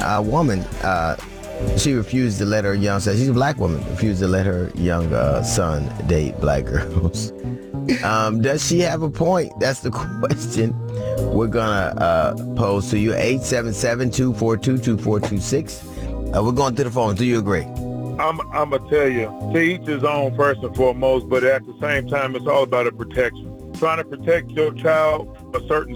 woman, she refused to let her young son, she's a black woman, refused to let her young son date black girls. Does she have a point? That's the question we're gonna pose to you. 877-242-2426. We're going to the phone. Do you agree? I'm gonna tell you, to each his own first and foremost, but at the same time, it's all about a protection. Trying to protect your child a certain